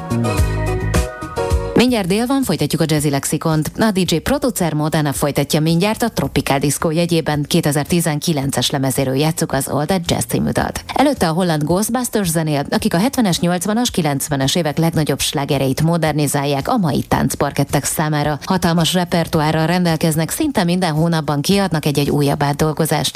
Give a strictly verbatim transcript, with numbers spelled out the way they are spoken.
Mindjárt dél van, folytatjuk a Jazzy Lexikont. A dé dzsé producer Modena folytatja mindjárt a Tropical Disco jegyében kétezer-tizenkilences lemezéről játsszuk az All That Jazz című dalt. Előtte a holland Ghostbusters zenél, akik a hetvenes, nyolcvanas, kilencvenes évek legnagyobb slágereit modernizálják a mai táncparkettek számára. Hatalmas repertoárral rendelkeznek, szinte minden hónapban kiadnak egy-egy újabb átdolgozást.